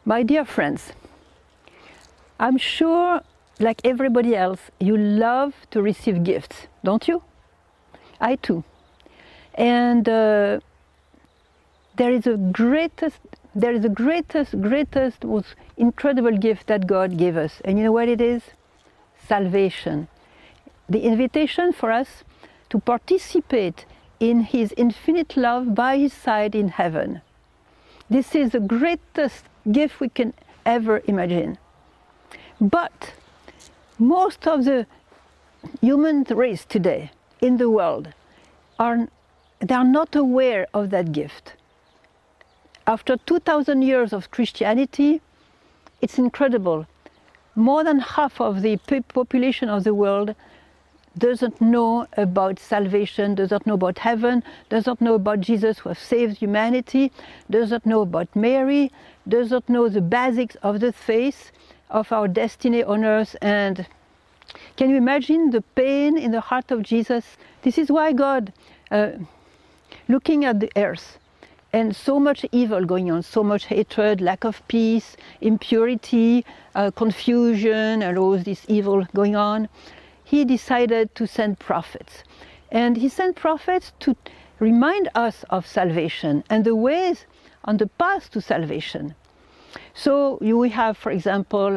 My dear friends, I'm sure, like everybody else, you love to receive gifts, don't you? I too. And there is the greatest, most incredible gift that God gave us. And you know what it is? Salvation. The invitation for us to participate in His infinite love by His side in heaven. This is the greatest gift we can ever imagine. But most of the human race today in the world they are not aware of that gift. After 2,000 years of Christianity, it's incredible. More than half of the population of the world doesn't know about salvation, doesn't know about heaven, doesn't know about Jesus who has saved humanity, doesn't know about Mary, doesn't know the basics of the faith, of our destiny on earth. And can you imagine the pain in the heart of Jesus? This is why God, looking at the earth, and so much evil going on, so much hatred, lack of peace, impurity, confusion, and all this evil going on, He decided to send prophets. And He sent prophets to remind us of salvation and the ways on the path to salvation. So we have, for example,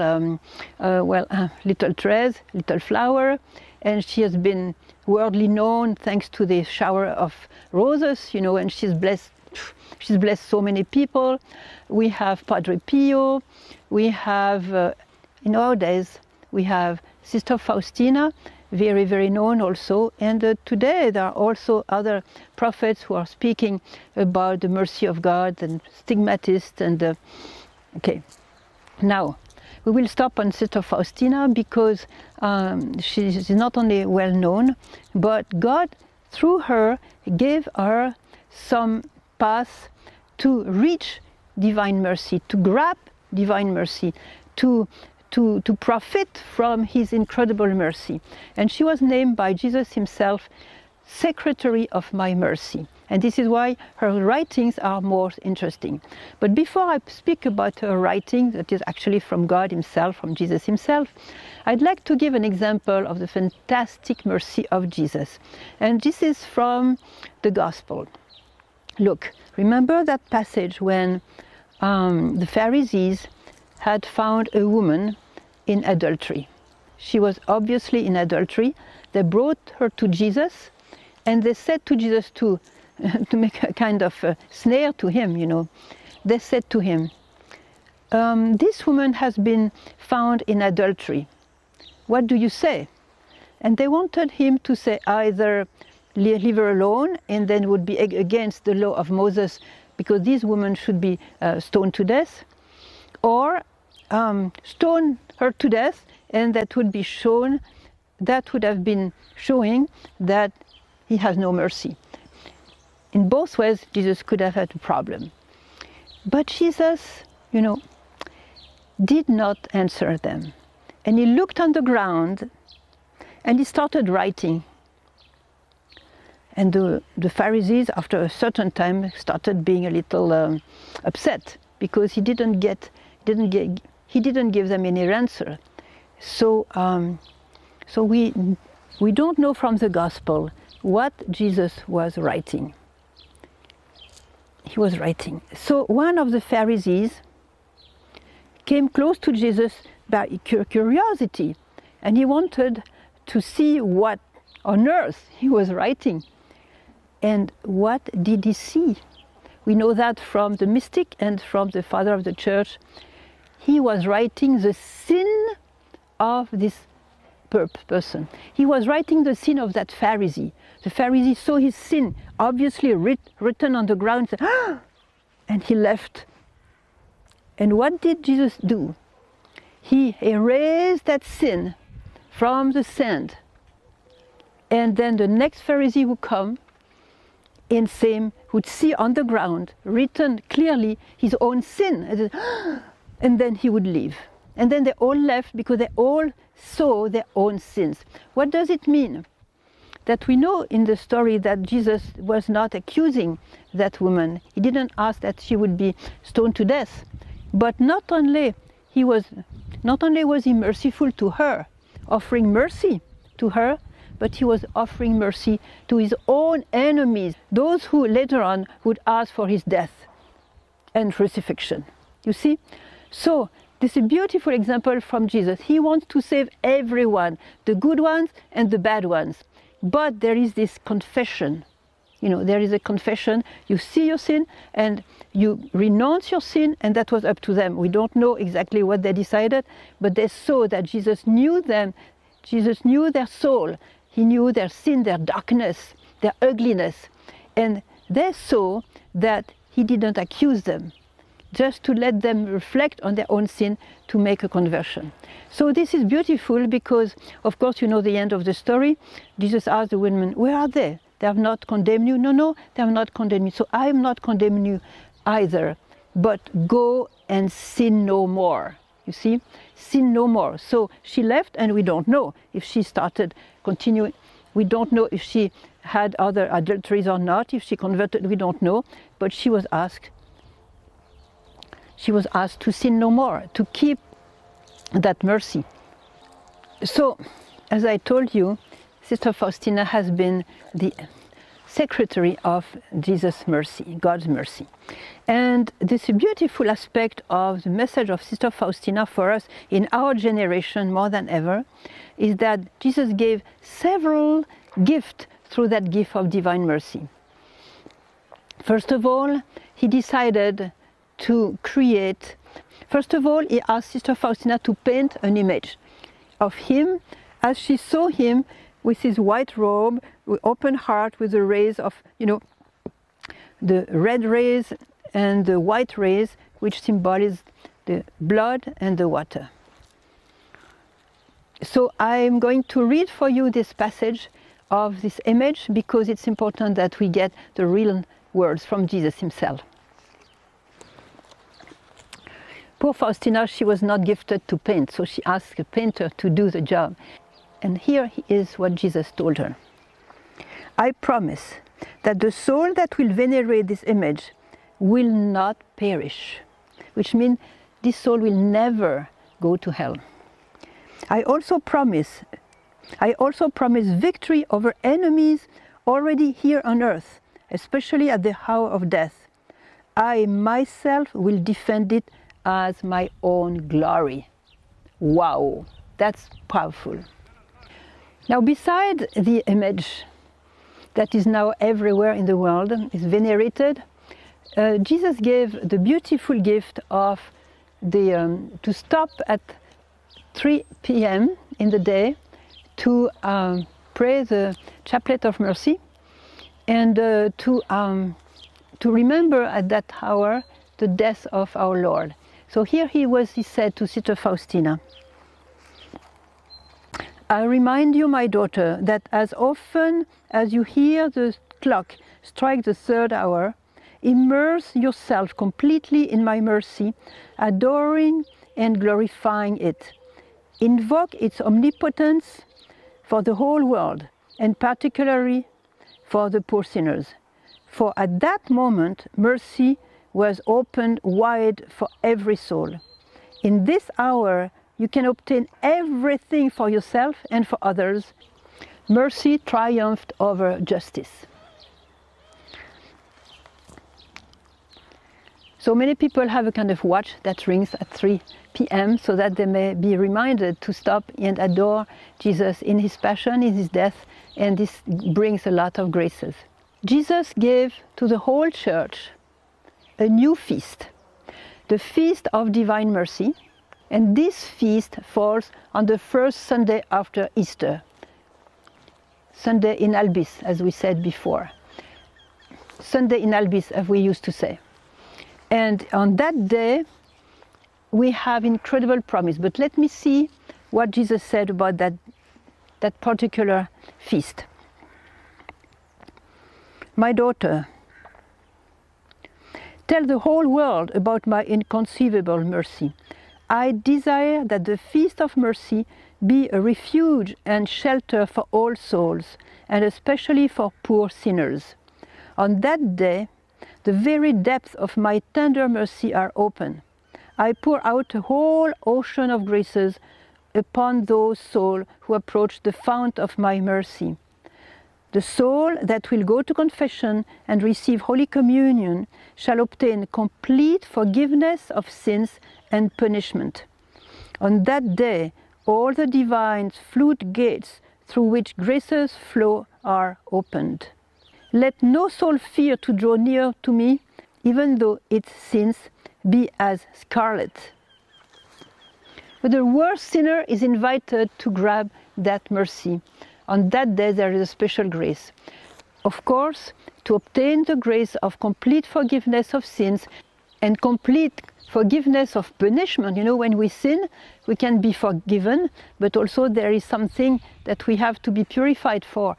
little Therese, little flower, and she has been worldly known thanks to the shower of roses, you know, and she's blessed so many people. We have Padre Pio, we have, in our days, we have Sister Faustina, very, very known also. And today there are also other prophets who are speaking about the mercy of God and stigmatists and okay. Now, we will stop on Sister Faustina because she's not only well known, but God, through her, gave her some path to reach divine mercy, to grab divine mercy, to profit from His incredible mercy. And she was named by Jesus Himself Secretary of My Mercy. And this is why her writings are more interesting. But before I speak about her writing, that is actually from God Himself, from Jesus Himself, I'd like to give an example of the fantastic mercy of Jesus. And this is from the Gospel. Look, remember that passage when the Pharisees had found a woman in adultery. She was obviously in adultery. They brought her to Jesus, and they said to Jesus to make a kind of a snare to Him, you know. They said to Him, this woman has been found in adultery. What do you say? And they wanted Him to say either leave her alone, and then it would be against the law of Moses, because this woman should be stoned to death, or stone her to death, and that would have been showing that He has no mercy. In both ways, Jesus could have had a problem. But Jesus, you know, did not answer them. And He looked on the ground and He started writing. And the Pharisees, after a certain time, started being a little upset because He didn't give them any answer. So we don't know from the Gospel what Jesus was writing. He was writing. So one of the Pharisees came close to Jesus by curiosity, and he wanted to see what on earth He was writing. And what did he see? We know that from the mystic and from the father of the church. He was writing the sin of this person. He was writing the sin of that Pharisee. The Pharisee saw his sin, obviously written on the ground, and he left. And what did Jesus do? He erased that sin from the sand. And then the next Pharisee would come, and same would see on the ground, written clearly, his own sin. And then he would leave. And then they all left because they all saw their own sins. What does it mean? That we know in the story that Jesus was not accusing that woman. He didn't ask that she would be stoned to death. But not only was he merciful to her, offering mercy to her, but he was offering mercy to his own enemies, those who later on would ask for his death and crucifixion. You see? So this is a beautiful example from Jesus. He wants to save everyone, the good ones and the bad ones. But there is this confession. You know, there is a confession. You see your sin and you renounce your sin, and that was up to them. We don't know exactly what they decided, but they saw that Jesus knew them. Jesus knew their soul. He knew their sin, their darkness, their ugliness. And they saw that he didn't accuse them, just to let them reflect on their own sin to make a conversion. So this is beautiful because, of course, you know the end of the story. Jesus asked the women, where are they? They have not condemned you? No, they have not condemned you. So I am not condemning you either. But go and sin no more. You see? Sin no more. So she left, and we don't know if she started continuing. We don't know if she had other adulteries or not, if she converted, we don't know. But she was asked to sin no more, to keep that mercy. So, as I told you, Sister Faustina has been the secretary of Jesus' mercy, God's mercy. And this beautiful aspect of the message of Sister Faustina for us in our generation more than ever is that Jesus gave several gifts through that gift of divine mercy. First of all, he decided to create, first of all, he asked Sister Faustina to paint an image of him as she saw him with his white robe, with open heart, with the rays of, you know, the red rays and the white rays, which symbolize the blood and the water. So I'm going to read for you this passage of this image because it's important that we get the real words from Jesus himself. Poor Faustina, she was not gifted to paint, so she asked a painter to do the job. And here is what Jesus told her. I promise that the soul that will venerate this image will not perish, which means this soul will never go to hell. I also promise victory over enemies already here on earth, especially at the hour of death. I myself will defend it as my own glory. Wow, that's powerful. Now, beside the image that is now everywhere in the world, is venerated, Jesus gave the beautiful gift of to stop at 3 p.m. in the day to pray the Chaplet of Mercy and to remember at that hour the death of our Lord. So here he said to Sister Faustina, I remind you, my daughter, that as often as you hear the clock strike the 3rd hour, immerse yourself completely in my mercy, adoring and glorifying it. Invoke its omnipotence for the whole world, and particularly for the poor sinners. For at that moment, mercy was opened wide for every soul. In this hour, you can obtain everything for yourself and for others. Mercy triumphed over justice. So many people have a kind of watch that rings at 3 p.m. so that they may be reminded to stop and adore Jesus in his passion, in his death, and this brings a lot of graces. Jesus gave to the whole church a new feast, the Feast of Divine Mercy. And this feast falls on the first Sunday after Easter, Sunday in Albis, as we said before. Sunday in Albis, as we used to say. And on that day, we have incredible promise. But let me see what Jesus said about that particular feast. My daughter, tell the whole world about my inconceivable mercy. I desire that the Feast of Mercy be a refuge and shelter for all souls, and especially for poor sinners. On that day, the very depths of my tender mercy are open. I pour out a whole ocean of graces upon those souls who approach the fount of my mercy. The soul that will go to confession and receive Holy Communion shall obtain complete forgiveness of sins and punishment. On that day, all the divine floodgates through which graces flow are opened. Let no soul fear to draw near to me, even though its sins be as scarlet. But the worst sinner is invited to grab that mercy. On that day there is a special grace. Of course, to obtain the grace of complete forgiveness of sins and complete forgiveness of punishment. You know, when we sin, we can be forgiven, but also there is something that we have to be purified for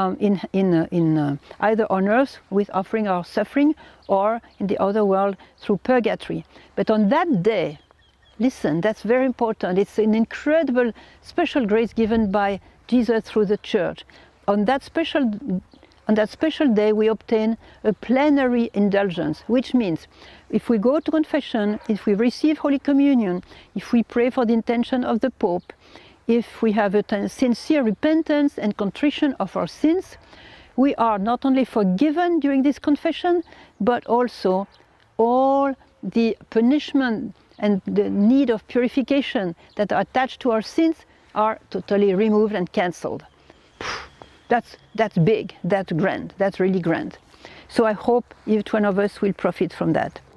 either on earth with offering our suffering, or in the other world through purgatory. But on that day, listen, that's very important. It's an incredible special grace given by Jesus through the Church. On that special day, we obtain a plenary indulgence, which means if we go to confession, if we receive Holy Communion, if we pray for the intention of the Pope, if we have a sincere repentance and contrition of our sins, we are not only forgiven during this confession, but also all the punishment and the need of purification that are attached to our sins are totally removed and cancelled. That's big, that's grand, that's really grand. So I hope each one of us will profit from that.